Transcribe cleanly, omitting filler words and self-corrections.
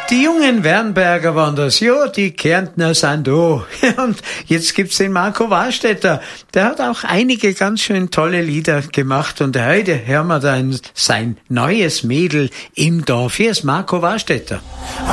Die jungen Wernberger waren das, ja, die Kärntner sind da. Und jetzt gibt's den Marco Warstetter. Der hat auch einige ganz schön tolle Lieder gemacht. Und heute hören wir dann sein neues Mädel im Dorf. Hier ist Marco Warstetter.